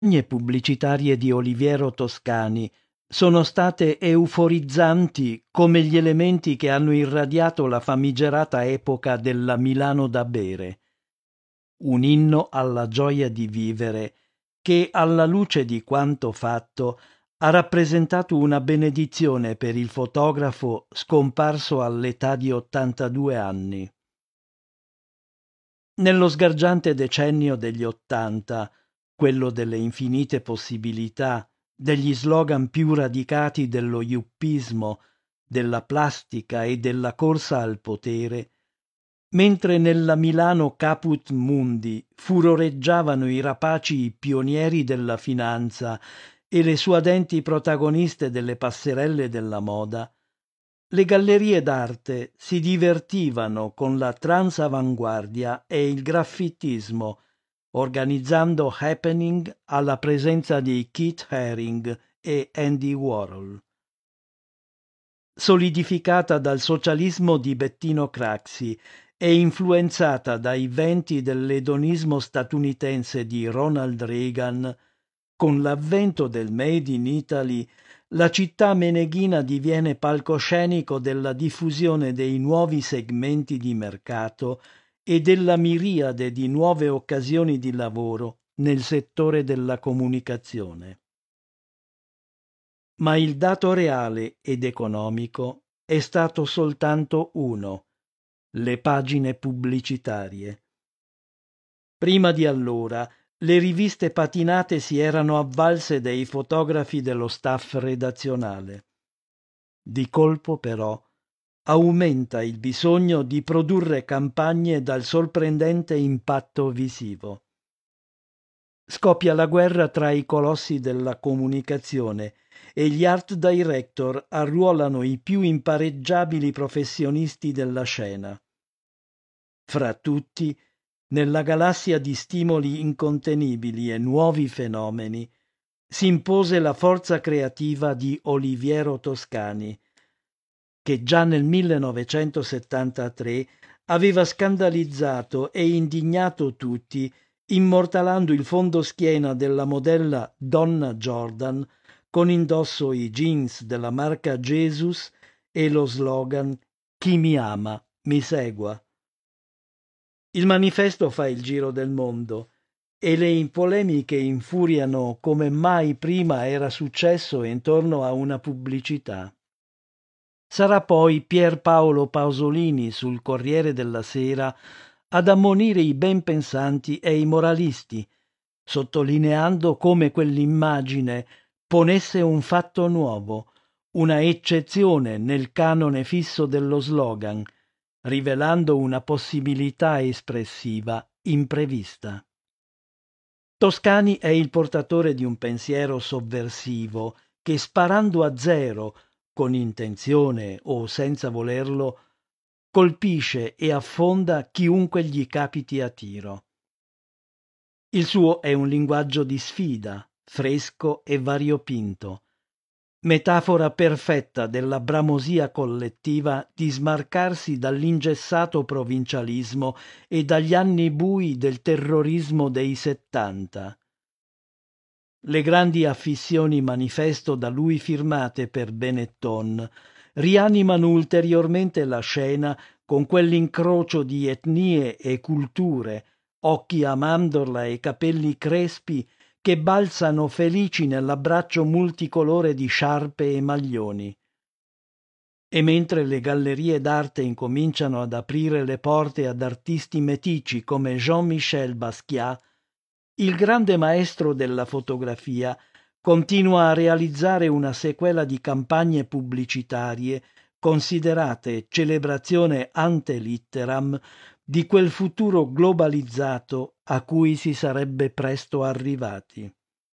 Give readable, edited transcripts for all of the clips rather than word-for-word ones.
Le pubblicitarie di Oliviero Toscani sono state euforizzanti come gli elementi che hanno irradiato la famigerata epoca della Milano da bere. Un inno alla gioia di vivere che, alla luce di quanto fatto, ha rappresentato una benedizione per il fotografo scomparso all'età di 82 anni. Nello sgargiante decennio degli '80, quello delle infinite possibilità, degli slogan più radicati dello yuppismo, della plastica e della corsa al potere, mentre nella Milano caput mundi furoreggiavano i rapaci pionieri della finanza e le suadenti protagoniste delle passerelle della moda, le gallerie d'arte si divertivano con la transavanguardia e il graffittismo, organizzando happening alla presenza di Keith Haring e Andy Warhol. Solidificata dal socialismo di Bettino Craxi e influenzata dai venti dell'edonismo statunitense di Ronald Reagan, con l'avvento del Made in Italy, la città meneghina diviene palcoscenico della diffusione dei nuovi segmenti di mercato e della miriade di nuove occasioni di lavoro nel settore della comunicazione. Ma il dato reale ed economico è stato soltanto uno: le pagine pubblicitarie. Prima di allora, le riviste patinate si erano avvalse dei fotografi dello staff redazionale. Di colpo, però, aumenta il bisogno di produrre campagne dal sorprendente impatto visivo. Scoppia la guerra tra i colossi della comunicazione e gli art director arruolano i più impareggiabili professionisti della scena. Fra tutti, nella galassia di stimoli incontenibili e nuovi fenomeni, si impose la forza creativa di Oliviero Toscani, che già nel 1973 aveva scandalizzato e indignato tutti, immortalando il fondoschiena della modella Donna Jordan con indosso i jeans della marca Jesus e lo slogan «Chi mi ama, mi segua». Il manifesto fa il giro del mondo e le polemiche infuriano come mai prima era successo intorno a una pubblicità. Sarà poi Pierpaolo Pasolini sul Corriere della Sera ad ammonire i ben pensanti e i moralisti, sottolineando come quell'immagine ponesse un fatto nuovo, una eccezione nel canone fisso dello slogan, rivelando una possibilità espressiva imprevista. Toscani è il portatore di un pensiero sovversivo che, sparando a zero, con intenzione o senza volerlo, colpisce e affonda chiunque gli capiti a tiro. Il suo è un linguaggio di sfida, fresco e variopinto, metafora perfetta della bramosia collettiva di smarcarsi dall'ingessato provincialismo e dagli anni bui del terrorismo dei '70. Le grandi affissioni manifesto da lui firmate per Benetton rianimano ulteriormente la scena con quell'incrocio di etnie e culture, occhi a mandorla e capelli crespi che balzano felici nell'abbraccio multicolore di sciarpe e maglioni. E mentre le gallerie d'arte incominciano ad aprire le porte ad artisti metici come Jean-Michel Basquiat, il grande maestro della fotografia continua a realizzare una sequela di campagne pubblicitarie considerate celebrazione ante litteram di quel futuro globalizzato a cui si sarebbe presto arrivati.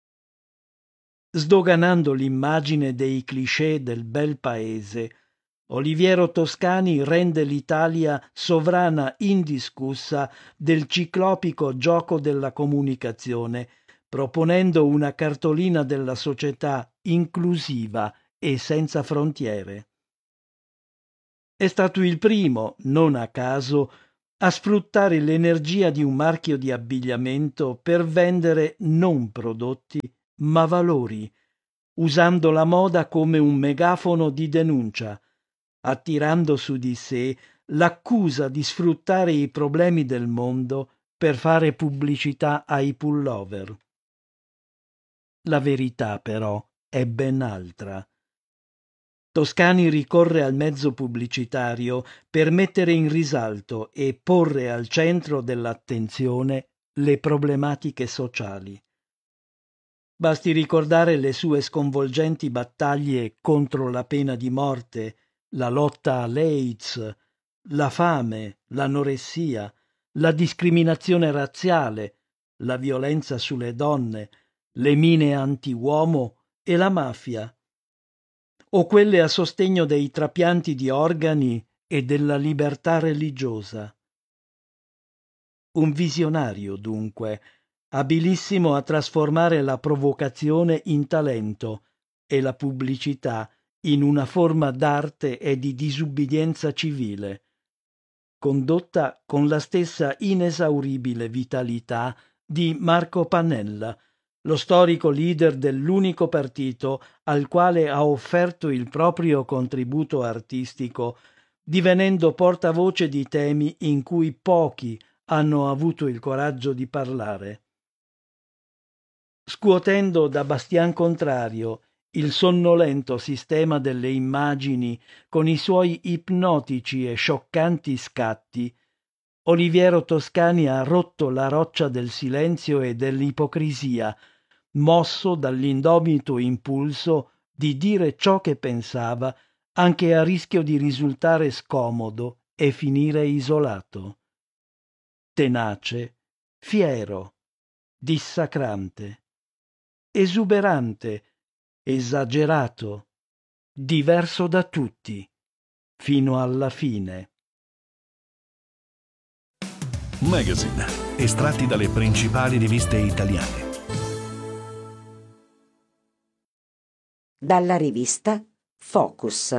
Sdoganando l'immagine dei cliché del bel paese, Oliviero Toscani rende l'Italia sovrana indiscussa del ciclopico gioco della comunicazione, proponendo una cartolina della società inclusiva e senza frontiere. È stato il primo, non a caso, a sfruttare l'energia di un marchio di abbigliamento per vendere non prodotti, ma valori, usando la moda come un megafono di denuncia, attirando su di sé l'accusa di sfruttare i problemi del mondo per fare pubblicità ai pullover. La verità, però, è ben altra. Toscani ricorre al mezzo pubblicitario per mettere in risalto e porre al centro dell'attenzione le problematiche sociali. Basti ricordare le sue sconvolgenti battaglie contro la pena di morte, la lotta all'AIDS, la fame, l'anoressia, la discriminazione razziale, la violenza sulle donne, le mine anti-uomo e la mafia, o quelle a sostegno dei trapianti di organi e della libertà religiosa. Un visionario, dunque, abilissimo a trasformare la provocazione in talento e la pubblicità in una forma d'arte e di disubbidienza civile, condotta con la stessa inesauribile vitalità di Marco Pannella, lo storico leader dell'unico partito al quale ha offerto il proprio contributo artistico, divenendo portavoce di temi in cui pochi hanno avuto il coraggio di parlare. Scuotendo da bastian contrario il sonnolento sistema delle immagini con i suoi ipnotici e scioccanti scatti, Oliviero Toscani ha rotto la roccia del silenzio e dell'ipocrisia, mosso dall'indomito impulso di dire ciò che pensava, anche a rischio di risultare scomodo e finire isolato. Tenace, fiero, dissacrante, esuberante, esagerato, diverso da tutti, fino alla fine. Magazine, estratti dalle principali riviste italiane. Dalla rivista Focus.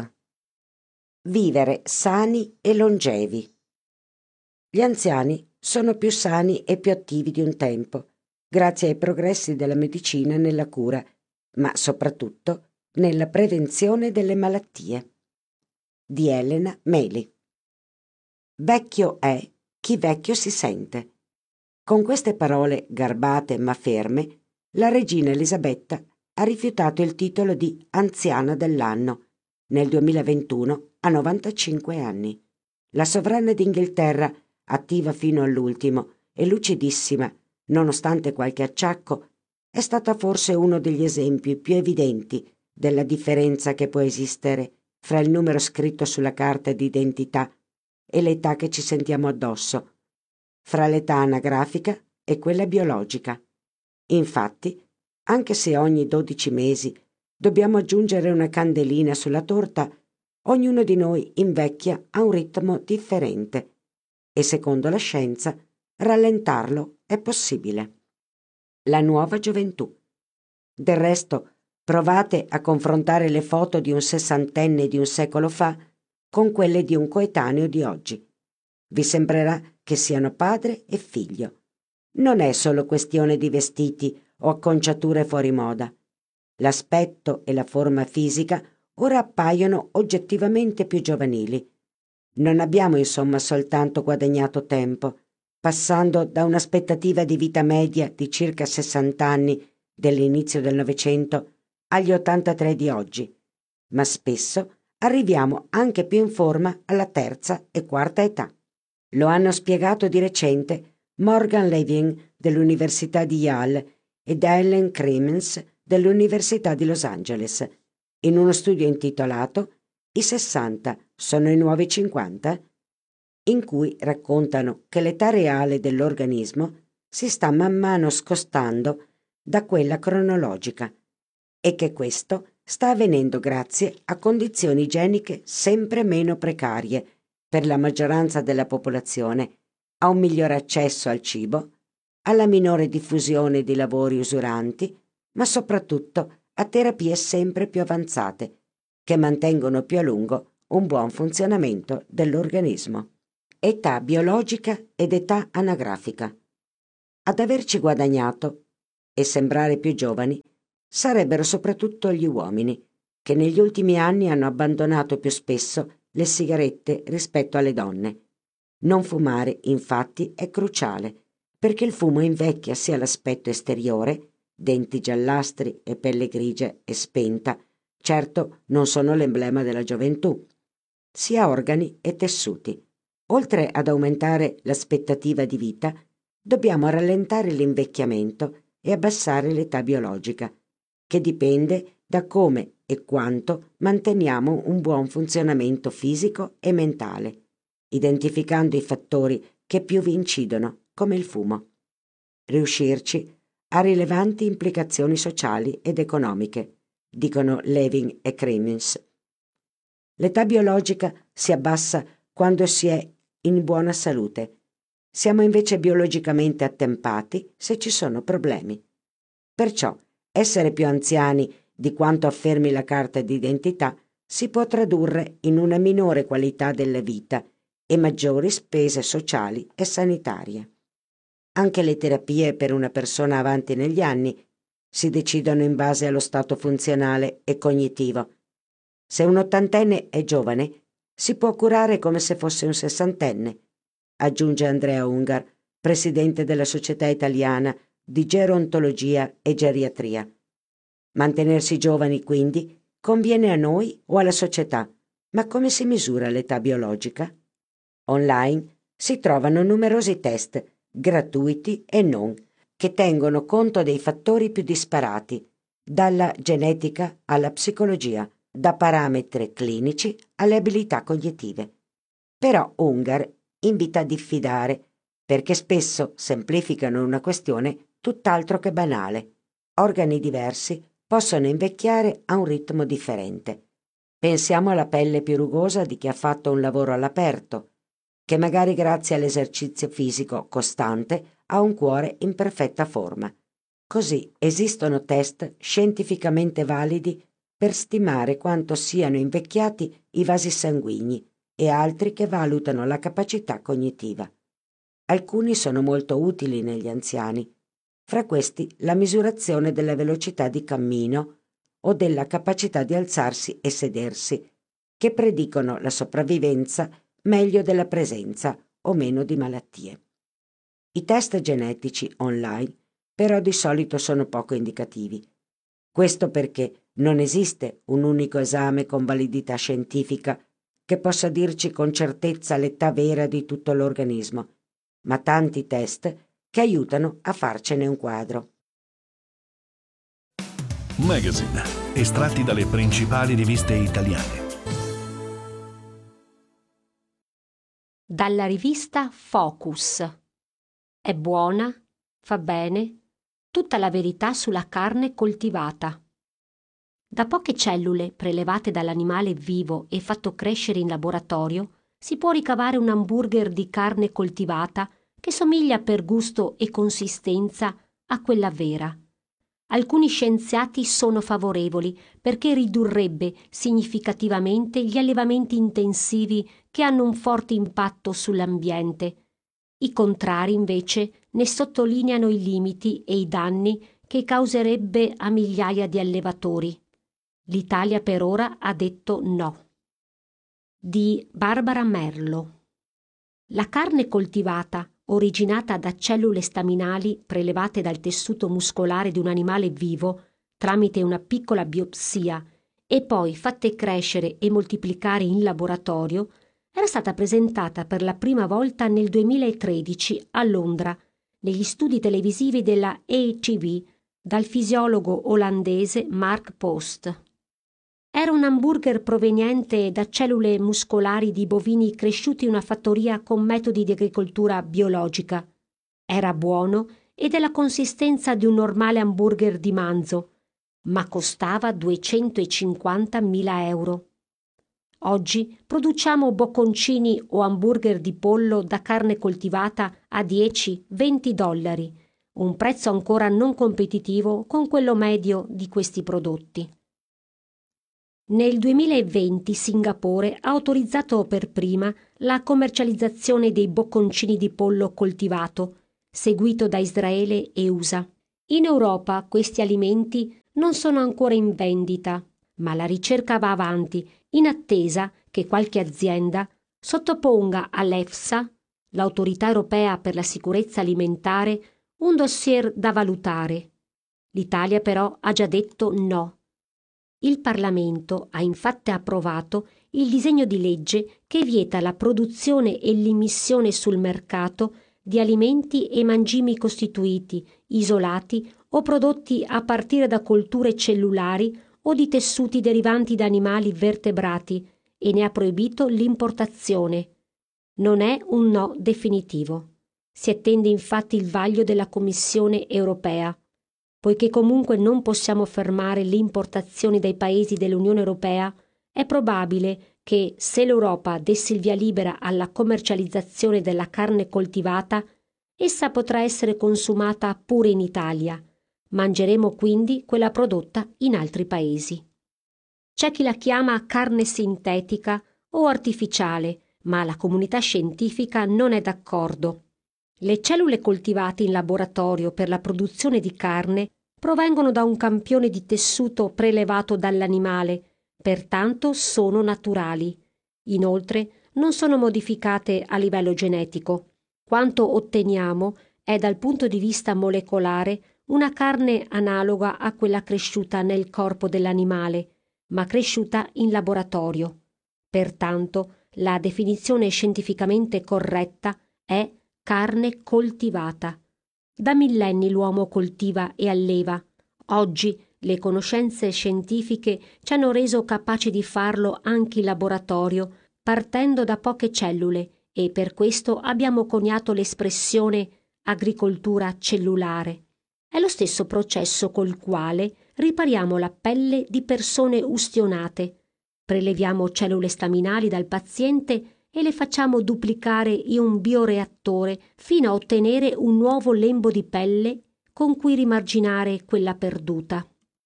Vivere sani e longevi. Gli anziani sono più sani e più attivi di un tempo, grazie ai progressi della medicina nella cura, ma soprattutto nella prevenzione delle malattie. Di Elena Meli. Vecchio è chi vecchio si sente. Con queste parole garbate ma ferme, la regina Elisabetta ha rifiutato il titolo di anziana dell'anno nel 2021 a 95 anni. La sovrana d'Inghilterra, attiva fino all'ultimo e lucidissima, nonostante qualche acciacco, è stata forse uno degli esempi più evidenti della differenza che può esistere fra il numero scritto sulla carta d'identità e l'età che ci sentiamo addosso, fra l'età anagrafica e quella biologica. Infatti, anche se ogni 12 mesi dobbiamo aggiungere una candelina sulla torta, ognuno di noi invecchia a un ritmo differente e, secondo la scienza, rallentarlo è possibile. La nuova gioventù. Del resto, provate a confrontare le foto di un sessantenne di un secolo fa con quelle di un coetaneo di oggi. Vi sembrerà che siano padre e figlio. Non è solo questione di vestiti o acconciature fuori moda. L'aspetto e la forma fisica ora appaiono oggettivamente più giovanili. Non abbiamo insomma soltanto guadagnato tempo, passando da un'aspettativa di vita media di circa 60 anni dell'inizio del Novecento agli 83 di oggi, ma spesso arriviamo anche più in forma alla terza e quarta età. Lo hanno spiegato di recente Morgan Levin dell'Università di Yale ed Ellen Kremens dell'Università di Los Angeles in uno studio intitolato I 60 sono i nuovi 50, in cui raccontano che l'età reale dell'organismo si sta man mano scostando da quella cronologica e che questo sta avvenendo grazie a condizioni igieniche sempre meno precarie per la maggioranza della popolazione, a un migliore accesso al cibo, alla minore diffusione di lavori usuranti, ma soprattutto a terapie sempre più avanzate, che mantengono più a lungo un buon funzionamento dell'organismo. età biologica ed età anagrafica. Ad averci guadagnato e sembrare più giovani sarebbero soprattutto gli uomini, che negli ultimi anni hanno abbandonato più spesso le sigarette rispetto alle donne. Non fumare, infatti, è cruciale, perché il fumo invecchia sia l'aspetto esteriore, denti giallastri e pelle grigia e spenta, certo non sono l'emblema della gioventù, sia organi e tessuti. Oltre ad aumentare l'aspettativa di vita, dobbiamo rallentare l'invecchiamento e abbassare l'età biologica, che dipende da come e quanto manteniamo un buon funzionamento fisico e mentale, identificando i fattori che più vi incidono, come il fumo. Riuscirci ha rilevanti implicazioni sociali ed economiche, dicono Levin e Kremins. L'età biologica si abbassa quando si è in buona salute. Siamo invece biologicamente attempati se ci sono problemi. Perciò essere più anziani di quanto affermi la carta d'identità si può tradurre in una minore qualità della vita e maggiori spese sociali e sanitarie. Anche le terapie per una persona avanti negli anni si decidono in base allo stato funzionale e cognitivo. Se un ottantenne è giovane, si può curare come se fosse un sessantenne, aggiunge Andrea Ungar, presidente della Società Italiana di Gerontologia e Geriatria. Mantenersi giovani, quindi, conviene a noi o alla società, ma come si misura l'età biologica? Online si trovano numerosi test, gratuiti e non, che tengono conto dei fattori più disparati, dalla genetica alla psicologia, da parametri clinici alle abilità cognitive. Però Ungar invita a diffidare, perché spesso semplificano una questione tutt'altro che banale. Organi diversi possono invecchiare a un ritmo differente. Pensiamo alla pelle più rugosa di chi ha fatto un lavoro all'aperto, che magari grazie all'esercizio fisico costante ha un cuore in perfetta forma. Così esistono test scientificamente validi per stimare quanto siano invecchiati i vasi sanguigni e altri che valutano la capacità cognitiva. Alcuni sono molto utili negli anziani, fra questi la misurazione della velocità di cammino o della capacità di alzarsi e sedersi, che predicono la sopravvivenza meglio della presenza o meno di malattie. I test genetici online però di solito sono poco indicativi. Questo perché non esiste un unico esame con validità scientifica che possa dirci con certezza l'età vera di tutto l'organismo, ma tanti test che aiutano a farcene un quadro. Magazine, estratti dalle principali riviste italiane. Dalla rivista Focus. È buona, fa bene, tutta la verità sulla carne coltivata. Da poche cellule prelevate dall'animale vivo e fatto crescere in laboratorio si può ricavare un hamburger di carne coltivata che somiglia per gusto e consistenza a quella vera. Alcuni scienziati sono favorevoli perché ridurrebbe significativamente gli allevamenti intensivi che hanno un forte impatto sull'ambiente. I contrari, invece, ne sottolineano i limiti e i danni che causerebbe a migliaia di allevatori. L'Italia per ora ha detto no. Di Barbara Merlo. La carne coltivata, originata da cellule staminali prelevate dal tessuto muscolare di un animale vivo tramite una piccola biopsia e poi fatte crescere e moltiplicare in laboratorio, era stata presentata per la prima volta nel 2013 a Londra, negli studi televisivi della ATV, dal fisiologo olandese Mark Post. Era un hamburger proveniente da cellule muscolari di bovini cresciuti in una fattoria con metodi di agricoltura biologica. Era buono e della consistenza di un normale hamburger di manzo, ma costava 250.000 euro. Oggi produciamo bocconcini o hamburger di pollo da carne coltivata a $10-20, un prezzo ancora non competitivo con quello medio di questi prodotti. Nel 2020 Singapore ha autorizzato per prima la commercializzazione dei bocconcini di pollo coltivato, seguito da Israele e USA. In Europa questi alimenti non sono ancora in vendita, ma la ricerca va avanti in attesa che qualche azienda sottoponga all'EFSA, l'Autorità Europea per la Sicurezza Alimentare, un dossier da valutare. L'Italia però ha già detto no. Il Parlamento ha infatti approvato il disegno di legge che vieta la produzione e l'immissione sul mercato di alimenti e mangimi costituiti, isolati o prodotti a partire da colture cellulari o di tessuti derivanti da animali vertebrati e ne ha proibito l'importazione. Non è un no definitivo. Si attende infatti il vaglio della Commissione europea. Poiché comunque non possiamo fermare le importazioni dai paesi dell'Unione Europea, è probabile che, se l'Europa desse il via libera alla commercializzazione della carne coltivata, essa potrà essere consumata pure in Italia. Mangeremo quindi quella prodotta in altri paesi. C'è chi la chiama carne sintetica o artificiale, ma la comunità scientifica non è d'accordo. Le cellule coltivate in laboratorio per la produzione di carne provengono da un campione di tessuto prelevato dall'animale, pertanto sono naturali. Inoltre non sono modificate a livello genetico. Quanto otteniamo è dal punto di vista molecolare una carne analoga a quella cresciuta nel corpo dell'animale, ma cresciuta in laboratorio. Pertanto la definizione scientificamente corretta è carne coltivata. Da millenni l'uomo coltiva e alleva. Oggi le conoscenze scientifiche ci hanno reso capaci di farlo anche in laboratorio, partendo da poche cellule, e per questo abbiamo coniato l'espressione agricoltura cellulare. È lo stesso processo col quale ripariamo la pelle di persone ustionate. Preleviamo cellule staminali dal paziente e le facciamo duplicare in un bioreattore fino a ottenere un nuovo lembo di pelle con cui rimarginare quella perduta.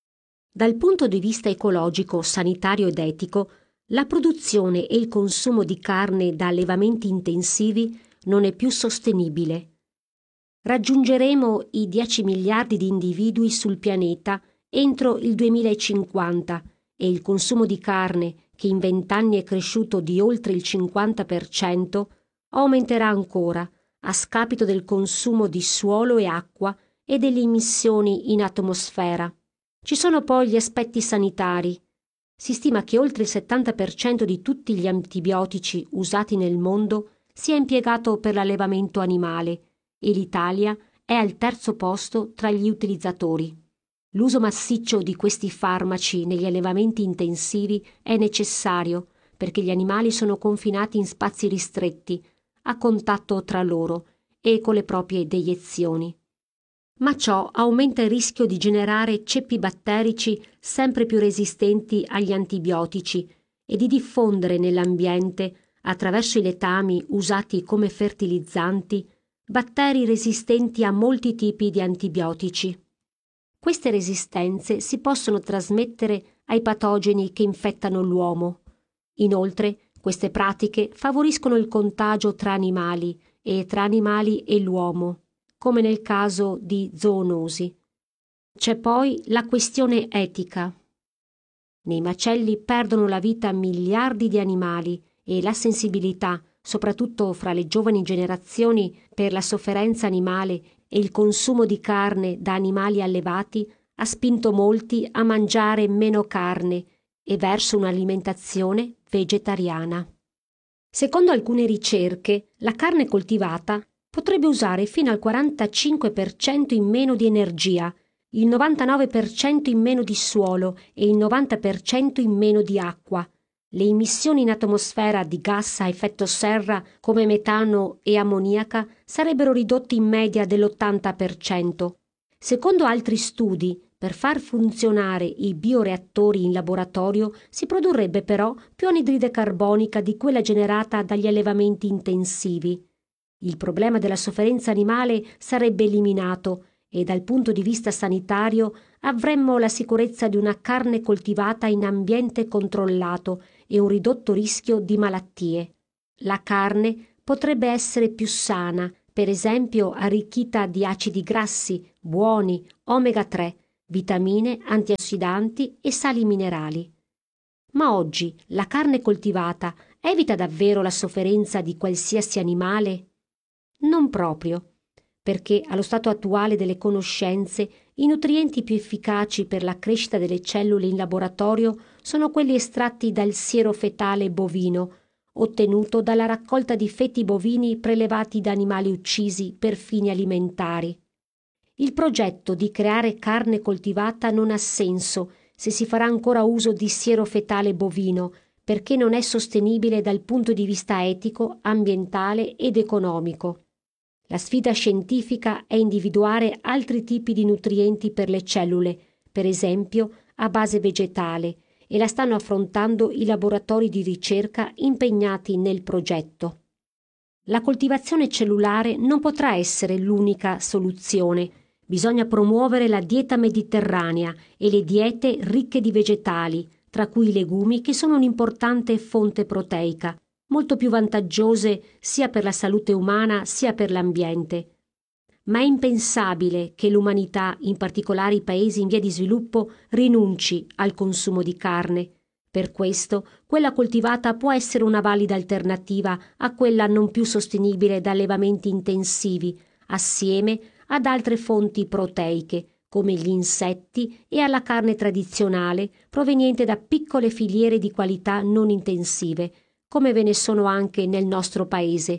Dal punto di vista ecologico, sanitario ed etico, la produzione e il consumo di carne da allevamenti intensivi non è più sostenibile. Raggiungeremo i 10 miliardi di individui sul pianeta entro il 2050 e il consumo di carne, che in 20 anni è cresciuto di oltre il 50%, aumenterà ancora, a scapito del consumo di suolo e acqua e delle emissioni in atmosfera. Ci sono poi gli aspetti sanitari. Si stima che oltre il 70% di tutti gli antibiotici usati nel mondo sia impiegato per l'allevamento animale e l'Italia è al 3° posto tra gli utilizzatori. L'uso massiccio di questi farmaci negli allevamenti intensivi è necessario perché gli animali sono confinati in spazi ristretti, a contatto tra loro e con le proprie deiezioni. Ma ciò aumenta il rischio di generare ceppi batterici sempre più resistenti agli antibiotici e di diffondere nell'ambiente, attraverso i letami usati come fertilizzanti, batteri resistenti a molti tipi di antibiotici. Queste resistenze si possono trasmettere ai patogeni che infettano l'uomo. Inoltre, queste pratiche favoriscono il contagio tra animali e tra animali e l'uomo, come nel caso di zoonosi. C'è poi la questione etica. Nei macelli perdono la vita miliardi di animali e la sensibilità, soprattutto fra le giovani generazioni, per la sofferenza animale e il consumo di carne da animali allevati ha spinto molti a mangiare meno carne e verso un'alimentazione vegetariana. Secondo alcune ricerche, la carne coltivata potrebbe usare fino al 45% in meno di energia, il 99% in meno di suolo e il 90% in meno di acqua. Le emissioni in atmosfera di gas a effetto serra come metano e ammoniaca sarebbero ridotte in media dell'80%. Secondo altri studi, per far funzionare i bioreattori in laboratorio si produrrebbe però più anidride carbonica di quella generata dagli allevamenti intensivi. Il problema della sofferenza animale sarebbe eliminato e dal punto di vista sanitario avremmo la sicurezza di una carne coltivata in ambiente controllato e un ridotto rischio di malattie. La carne potrebbe essere più sana, per esempio arricchita di acidi grassi, buoni, omega 3, vitamine, antiossidanti e sali minerali. Ma oggi la carne coltivata evita davvero la sofferenza di qualsiasi animale? Non proprio, perché allo stato attuale delle conoscenze i nutrienti più efficaci per la crescita delle cellule in laboratorio sono quelli estratti dal siero fetale bovino, ottenuto dalla raccolta di feti bovini prelevati da animali uccisi per fini alimentari. Il progetto di creare carne coltivata non ha senso se si farà ancora uso di siero fetale bovino, perché non è sostenibile dal punto di vista etico, ambientale ed economico. La sfida scientifica è individuare altri tipi di nutrienti per le cellule, per esempio a base vegetale, e la stanno affrontando i laboratori di ricerca impegnati nel progetto. La coltivazione cellulare non potrà essere l'unica soluzione. Bisogna promuovere la dieta mediterranea e le diete ricche di vegetali, tra cui i legumi, che sono un'importante fonte proteica, molto più vantaggiose sia per la salute umana sia per l'ambiente. Ma è impensabile che l'umanità, in particolare i paesi in via di sviluppo, rinunci al consumo di carne. Per questo, quella coltivata può essere una valida alternativa a quella non più sostenibile da allevamenti intensivi, assieme ad altre fonti proteiche, come gli insetti, e alla carne tradizionale, proveniente da piccole filiere di qualità non intensive, come ve ne sono anche nel nostro paese.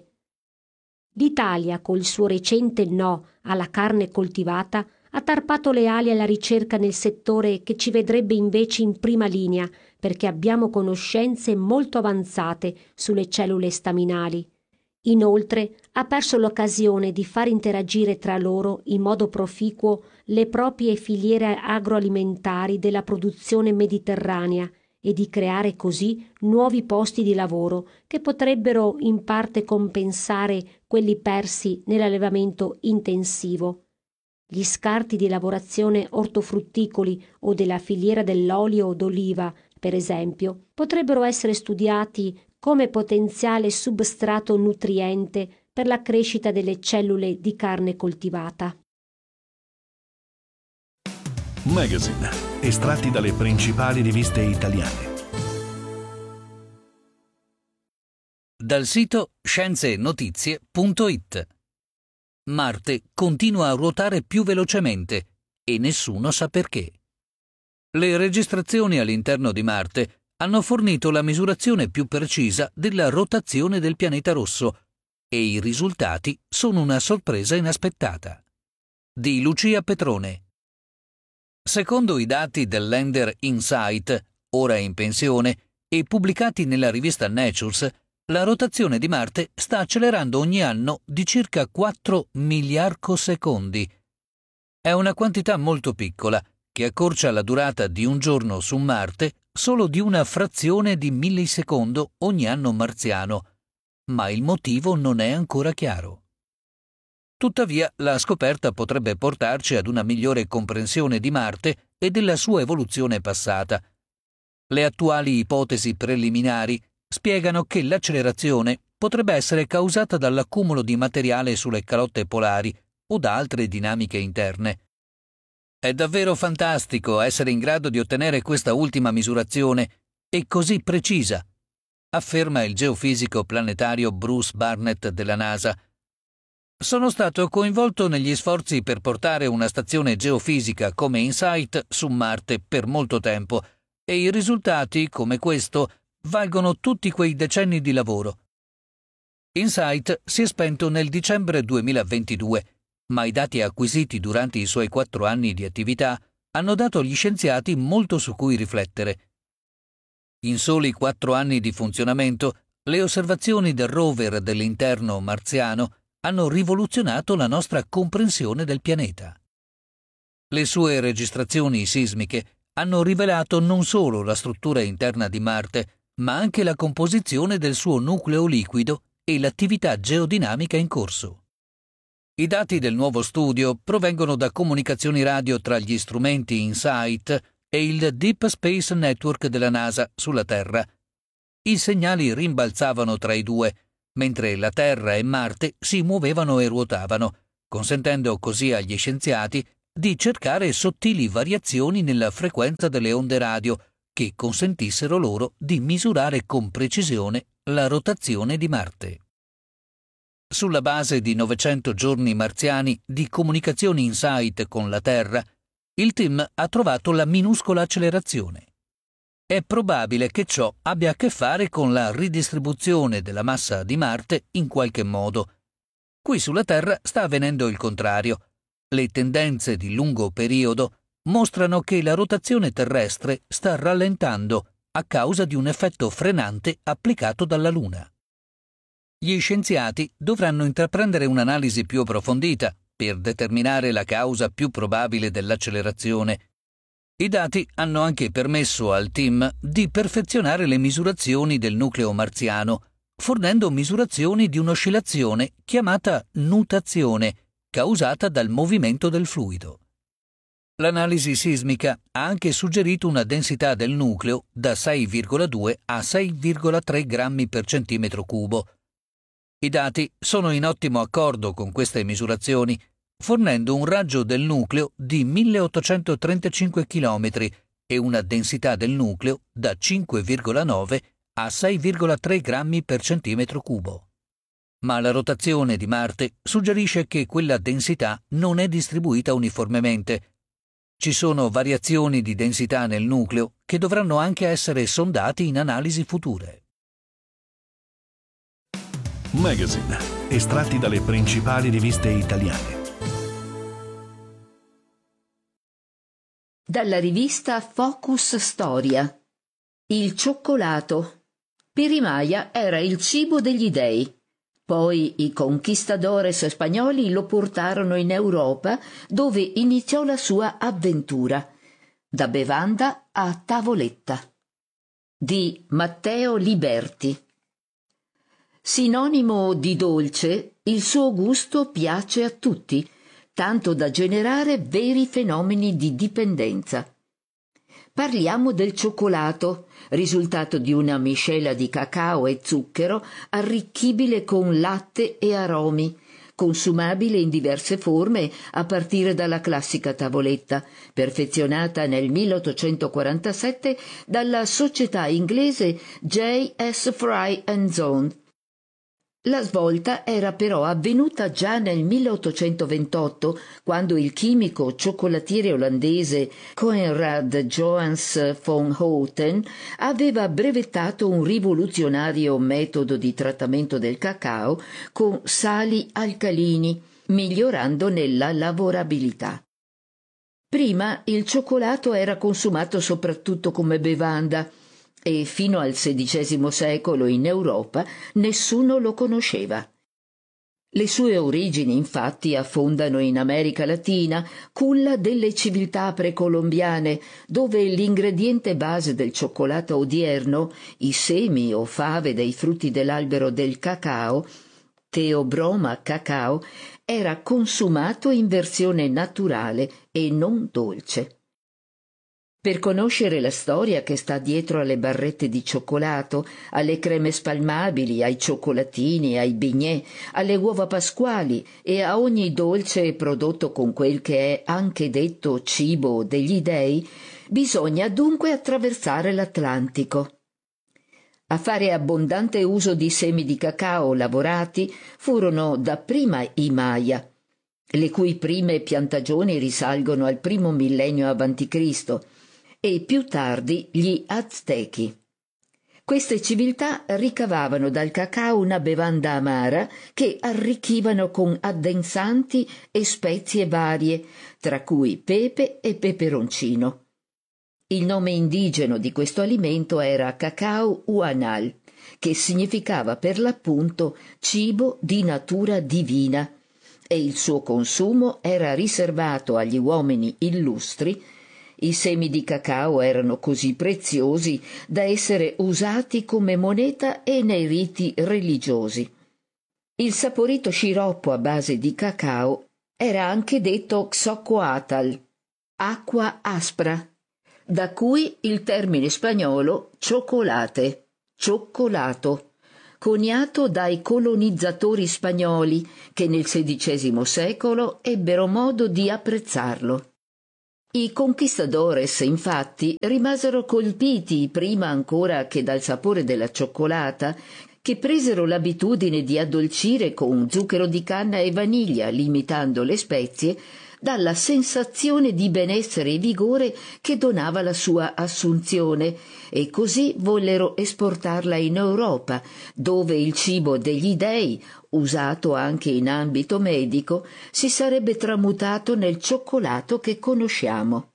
L'Italia, col suo recente no alla carne coltivata, ha tarpato le ali alla ricerca nel settore che ci vedrebbe invece in prima linea, perché abbiamo conoscenze molto avanzate sulle cellule staminali. Inoltre, ha perso l'occasione di far interagire tra loro in modo proficuo le proprie filiere agroalimentari della produzione mediterranea e di creare così nuovi posti di lavoro che potrebbero in parte compensare quelli persi nell'allevamento intensivo. Gli scarti di lavorazione ortofrutticoli o della filiera dell'olio d'oliva, per esempio, potrebbero essere studiati come potenziale substrato nutriente per la crescita delle cellule di carne coltivata. Magazine, estratti dalle principali riviste italiane. Dal sito scienzeenotizie.it. Marte continua a ruotare più velocemente e nessuno sa perché. Le registrazioni all'interno di Marte hanno fornito la misurazione più precisa della rotazione del pianeta rosso e i risultati sono una sorpresa inaspettata. Di Lucia Petrone. Secondo i dati del lander InSight, ora in pensione, e pubblicati nella rivista Nature, la rotazione di Marte sta accelerando ogni anno di circa 4 miliarcosecondi. È una quantità molto piccola che accorcia la durata di un giorno su Marte solo di una frazione di millisecondo ogni anno marziano, ma il motivo non è ancora chiaro. Tuttavia, la scoperta potrebbe portarci ad una migliore comprensione di Marte e della sua evoluzione passata. Le attuali ipotesi preliminari spiegano che l'accelerazione potrebbe essere causata dall'accumulo di materiale sulle calotte polari o da altre dinamiche interne. È davvero fantastico essere in grado di ottenere questa ultima misurazione e così precisa, afferma il geofisico planetario Bruce Barnett della NASA. Sono stato coinvolto negli sforzi per portare una stazione geofisica come InSight su Marte per molto tempo e i risultati, come questo, valgono tutti quei decenni di lavoro. InSight si è spento nel dicembre 2022, ma i dati acquisiti durante i suoi 4 anni di attività hanno dato agli scienziati molto su cui riflettere. In soli 4 anni di funzionamento, le osservazioni del rover dell'interno marziano hanno rivoluzionato la nostra comprensione del pianeta. Le sue registrazioni sismiche hanno rivelato non solo la struttura interna di Marte, ma anche la composizione del suo nucleo liquido e l'attività geodinamica in corso. I dati del nuovo studio provengono da comunicazioni radio tra gli strumenti InSight e il Deep Space Network della NASA sulla Terra. I segnali rimbalzavano tra i due, mentre la Terra e Marte si muovevano e ruotavano, consentendo così agli scienziati di cercare sottili variazioni nella frequenza delle onde radio che consentissero loro di misurare con precisione la rotazione di Marte. Sulla base di 900 giorni marziani di comunicazioni InSight con la Terra, il team ha trovato la minuscola accelerazione. È probabile che ciò abbia a che fare con la ridistribuzione della massa di Marte in qualche modo. Qui sulla Terra sta avvenendo il contrario. Le tendenze di lungo periodo mostrano che la rotazione terrestre sta rallentando a causa di un effetto frenante applicato dalla Luna. Gli scienziati dovranno intraprendere un'analisi più approfondita per determinare la causa più probabile dell'accelerazione. I dati hanno anche permesso al team di perfezionare le misurazioni del nucleo marziano, fornendo misurazioni di un'oscillazione chiamata nutazione, causata dal movimento del fluido. L'analisi sismica ha anche suggerito una densità del nucleo da 6,2 a 6,3 grammi per centimetro cubo. I dati sono in ottimo accordo con queste misurazioni, fornendo un raggio del nucleo di 1835 km e una densità del nucleo da 5,9 a 6,3 grammi per centimetro cubo. Ma la rotazione di Marte suggerisce che quella densità non è distribuita uniformemente. Ci sono variazioni di densità nel nucleo che dovranno anche essere sondati in analisi future. Magazine, estratti dalle principali riviste italiane. Dalla rivista Focus Storia. Il cioccolato. Pirimaia era il cibo degli dei. Poi i conquistadores spagnoli lo portarono in Europa, dove iniziò la sua avventura, da bevanda a tavoletta. Di Matteo Liberti. Sinonimo di dolce, il suo gusto piace a tutti, tanto da generare veri fenomeni di dipendenza. Parliamo del cioccolato, risultato di una miscela di cacao e zucchero arricchibile con latte e aromi, consumabile in diverse forme a partire dalla classica tavoletta, perfezionata nel 1847 dalla società inglese J.S. Fry & Son. La svolta era però avvenuta già nel 1828, quando il chimico cioccolatiere olandese Coenraad Johannes von Houten aveva brevettato un rivoluzionario metodo di trattamento del cacao con sali alcalini, migliorandone la lavorabilità. Prima il cioccolato era consumato soprattutto come bevanda, e fino al XVI secolo in Europa nessuno lo conosceva. Le sue origini infatti affondano in America Latina, culla delle civiltà precolombiane, dove l'ingrediente base del cioccolato odierno, i semi o fave dei frutti dell'albero del cacao, Theobroma cacao, era consumato in versione naturale e non dolce. Per conoscere la storia che sta dietro alle barrette di cioccolato, alle creme spalmabili, ai cioccolatini, ai bignè, alle uova pasquali e a ogni dolce prodotto con quel che è anche detto cibo degli dei, bisogna dunque attraversare l'Atlantico. A fare abbondante uso di semi di cacao lavorati furono dapprima i Maya, le cui prime piantagioni risalgono al primo millennio a.C., e più tardi gli Aztechi. Queste civiltà ricavavano dal cacao una bevanda amara che arricchivano con addensanti e spezie varie, tra cui pepe e peperoncino. Il nome indigeno di questo alimento era cacao huanal, che significava per l'appunto cibo di natura divina, e il suo consumo era riservato agli uomini illustri. I semi di cacao erano così preziosi da essere usati come moneta e nei riti religiosi. Il saporito sciroppo a base di cacao era anche detto xocoatl, acqua aspra, da cui il termine spagnolo cioccolate, cioccolato, coniato dai colonizzatori spagnoli che nel XVI secolo ebbero modo di apprezzarlo. I conquistadores, infatti, rimasero colpiti prima ancora che dal sapore della cioccolata, che presero l'abitudine di addolcire con zucchero di canna e vaniglia, limitando le spezie, dalla sensazione di benessere e vigore che donava la sua assunzione, e così vollero esportarla in Europa, dove il cibo degli dei, usato anche in ambito medico, si sarebbe tramutato nel cioccolato che conosciamo.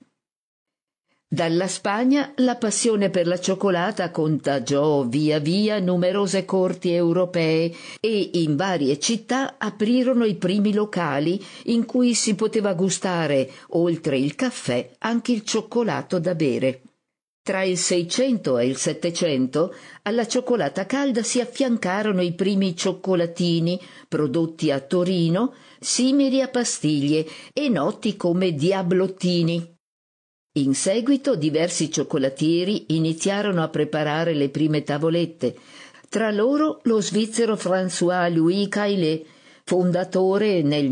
Dalla Spagna la passione per la cioccolata contagiò via via numerose corti europee e in varie città aprirono i primi locali in cui si poteva gustare, oltre il caffè, anche il cioccolato da bere. Tra il 600 e il 700 alla cioccolata calda si affiancarono i primi cioccolatini prodotti a Torino, simili a pastiglie e noti come diablottini. In seguito diversi cioccolatieri iniziarono a preparare le prime tavolette, tra loro lo svizzero François-Louis Caillet, fondatore nel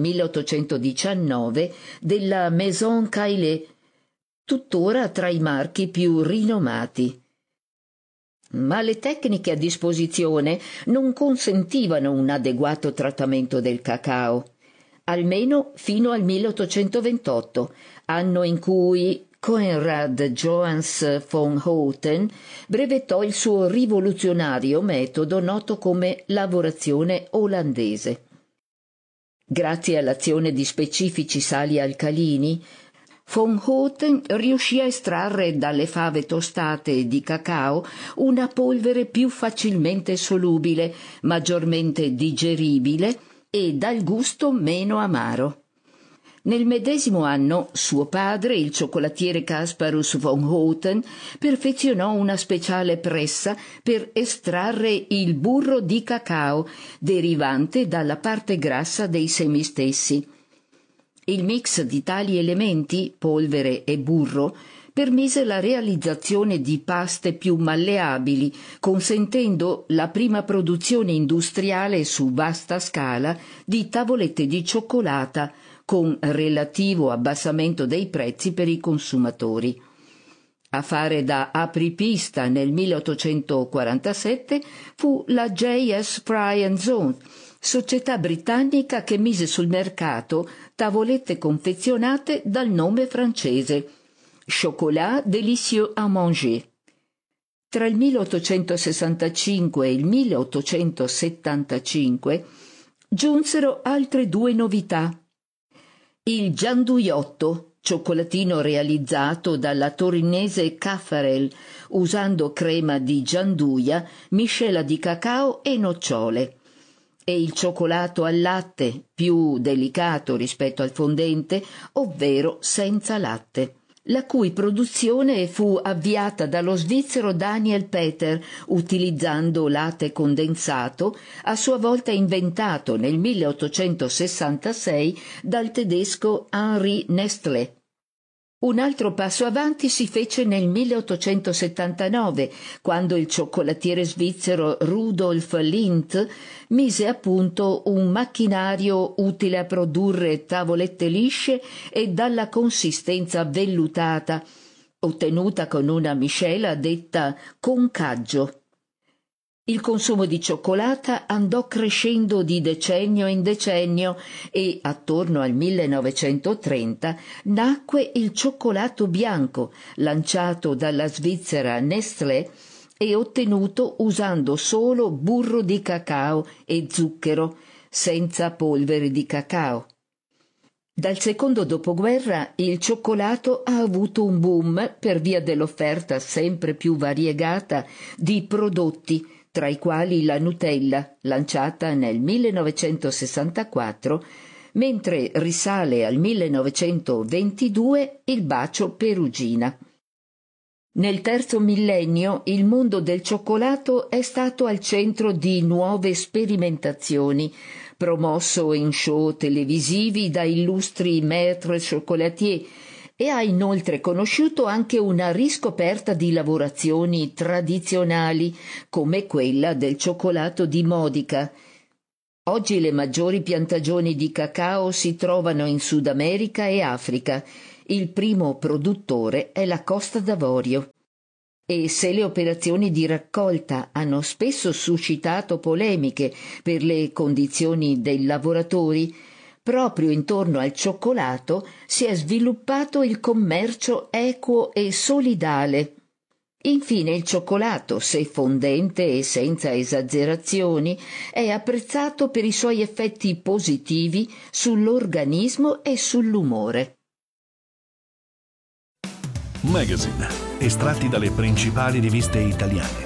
1819 della Maison Caillet, tuttora tra i marchi più rinomati. Ma le tecniche a disposizione non consentivano un adeguato trattamento del cacao, almeno fino al 1828, anno in cui Coenraad Johannes von Houten brevettò il suo rivoluzionario metodo noto come lavorazione olandese. Grazie all'azione di specifici sali alcalini, von Houten riuscì a estrarre dalle fave tostate di cacao una polvere più facilmente solubile, maggiormente digeribile e dal gusto meno amaro. Nel medesimo anno suo padre, il cioccolatiere Casparus von Houten, perfezionò una speciale pressa per estrarre il burro di cacao, derivante dalla parte grassa dei semi stessi. Il mix di tali elementi, polvere e burro, permise la realizzazione di paste più malleabili, consentendo la prima produzione industriale su vasta scala di tavolette di cioccolata, con relativo abbassamento dei prezzi per i consumatori. A fare da apripista nel 1847 fu la J.S. Fry & Son, società britannica che mise sul mercato tavolette confezionate dal nome francese Chocolat délicieux à manger. Tra il 1865 e il 1875 giunsero altre due novità. Il gianduiotto, cioccolatino realizzato dalla torinese Caffarel usando crema di gianduia, miscela di cacao e nocciole, e il cioccolato al latte, più delicato rispetto al fondente, ovvero senza latte, la cui produzione fu avviata dallo svizzero Daniel Peter utilizzando latte condensato, a sua volta inventato nel 1866 dal tedesco Henri Nestlé. Un altro passo avanti si fece nel 1879, quando il cioccolatiere svizzero Rudolf Lindt mise a punto un macchinario utile a produrre tavolette lisce e dalla consistenza vellutata, ottenuta con una miscela detta concaggio. Il consumo di cioccolata andò crescendo di decennio in decennio e, attorno al 1930, nacque il cioccolato bianco, lanciato dalla svizzera Nestlé e ottenuto usando solo burro di cacao e zucchero, senza polvere di cacao. Dal secondo dopoguerra il cioccolato ha avuto un boom per via dell'offerta sempre più variegata di prodotti, tra i quali la Nutella, lanciata nel 1964, mentre risale al 1922 il bacio Perugina. Nel terzo millennio il mondo del cioccolato è stato al centro di nuove sperimentazioni, promosso in show televisivi da illustri maître chocolatier, e ha inoltre conosciuto anche una riscoperta di lavorazioni tradizionali, come quella del cioccolato di Modica. Oggi le maggiori piantagioni di cacao si trovano in Sud America e Africa. Il primo produttore è la Costa d'Avorio. E se le operazioni di raccolta hanno spesso suscitato polemiche per le condizioni dei lavoratori, proprio intorno al cioccolato si è sviluppato il commercio equo e solidale. Infine il cioccolato, se fondente e senza esagerazioni, è apprezzato per i suoi effetti positivi sull'organismo e sull'umore. Magazine, estratti dalle principali riviste italiane.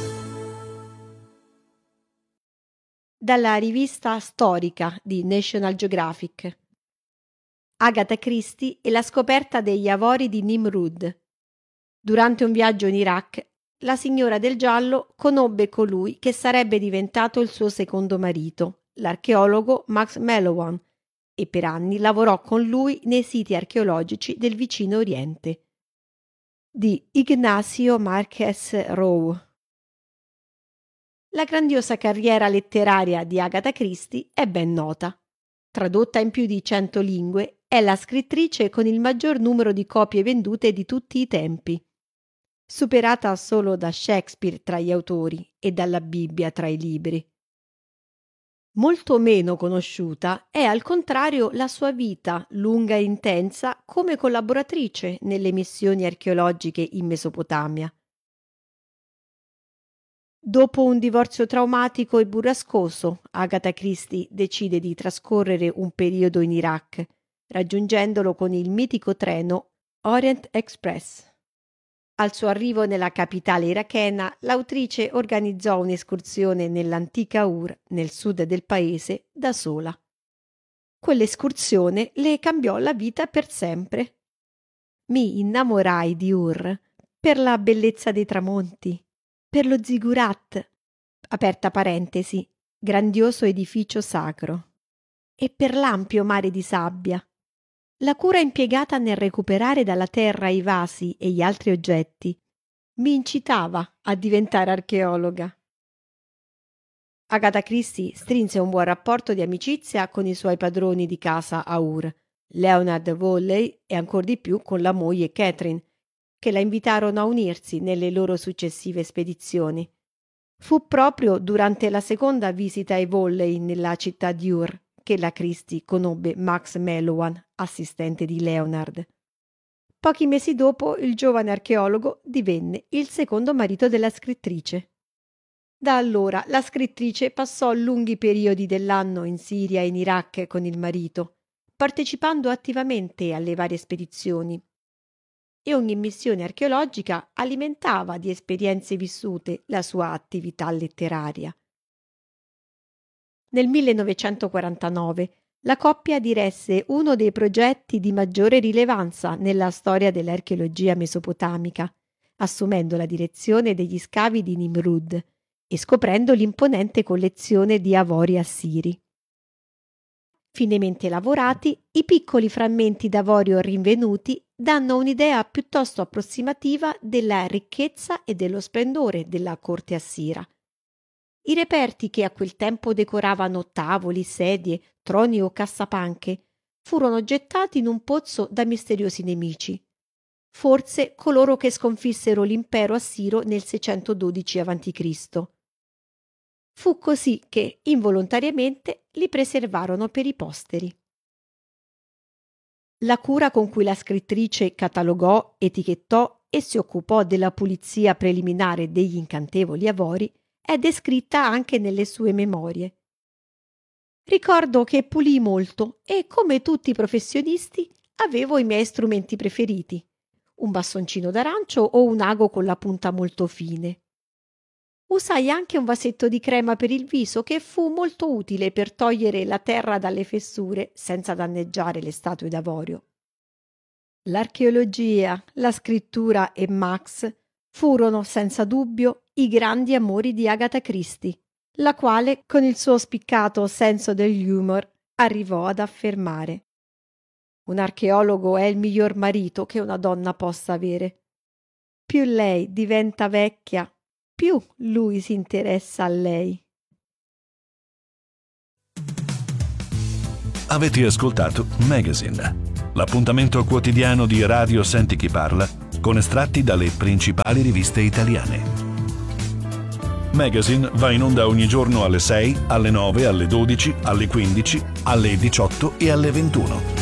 Dalla rivista storica di National Geographic. Agatha Christie e la scoperta degli avori di Nimrud. Durante un viaggio in Iraq, la signora del giallo conobbe colui che sarebbe diventato il suo secondo marito, l'archeologo Max Mellowan, e per anni lavorò con lui nei siti archeologici del vicino Oriente. Di Ignacio Márquez Royo. La grandiosa carriera letteraria di Agatha Christie è ben nota. Tradotta in più di 100 lingue, è la scrittrice con il maggior numero di copie vendute di tutti i tempi, superata solo da Shakespeare tra gli autori e dalla Bibbia tra i libri. Molto meno conosciuta è al contrario la sua vita lunga e intensa come collaboratrice nelle missioni archeologiche in Mesopotamia. Dopo un divorzio traumatico e burrascoso, Agatha Christie decide di trascorrere un periodo in Iraq, raggiungendolo con il mitico treno Orient Express. Al suo arrivo nella capitale irachena, l'autrice organizzò un'escursione nell'antica Ur, nel sud del paese, da sola. Quell'escursione le cambiò la vita per sempre. Mi innamorai di Ur per la bellezza dei tramonti, per lo zigurat, aperta parentesi, grandioso edificio sacro, e per l'ampio mare di sabbia. La cura impiegata nel recuperare dalla terra i vasi e gli altri oggetti mi incitava a diventare archeologa. Agatha Christie strinse un buon rapporto di amicizia con i suoi padroni di casa a Ur, Leonard Volley e ancor di più con la moglie Catherine, che la invitarono a unirsi nelle loro successive spedizioni. Fu proprio durante la seconda visita ai Volley nella città di Ur che la Christie conobbe Max Mellowan, assistente di Leonard. Pochi mesi dopo il giovane archeologo divenne il secondo marito della scrittrice. Da allora la scrittrice passò lunghi periodi dell'anno in Siria e in Iraq con il marito, partecipando attivamente alle varie spedizioni. E ogni missione archeologica alimentava di esperienze vissute la sua attività letteraria. Nel 1949 la coppia diresse uno dei progetti di maggiore rilevanza nella storia dell'archeologia mesopotamica, assumendo la direzione degli scavi di Nimrud e scoprendo l'imponente collezione di avori assiri. Finemente lavorati, i piccoli frammenti d'avorio rinvenuti danno un'idea piuttosto approssimativa della ricchezza e dello splendore della corte assira. I reperti che a quel tempo decoravano tavoli, sedie, troni o cassapanche furono gettati in un pozzo da misteriosi nemici, forse coloro che sconfissero l'impero assiro nel 612 a.C. Fu così che, involontariamente, li preservarono per i posteri. La cura con cui la scrittrice catalogò, etichettò e si occupò della pulizia preliminare degli incantevoli avori è descritta anche nelle sue memorie. Ricordo che pulii molto e, come tutti i professionisti, avevo i miei strumenti preferiti, un bastoncino d'arancio o un ago con la punta molto fine. Usai anche un vasetto di crema per il viso che fu molto utile per togliere la terra dalle fessure senza danneggiare le statue d'avorio. L'archeologia, la scrittura e Max furono senza dubbio i grandi amori di Agatha Christie, la quale, con il suo spiccato senso dell'humor, arrivò ad affermare: un archeologo è il miglior marito che una donna possa avere. Più lei diventa vecchia, più lui si interessa a lei. Avete ascoltato Magazine, l'appuntamento quotidiano di Radio Senti Chi Parla con estratti dalle principali riviste italiane. Magazine va in onda ogni giorno alle 6, alle 9, alle 12, alle 15, alle 18 e alle 21.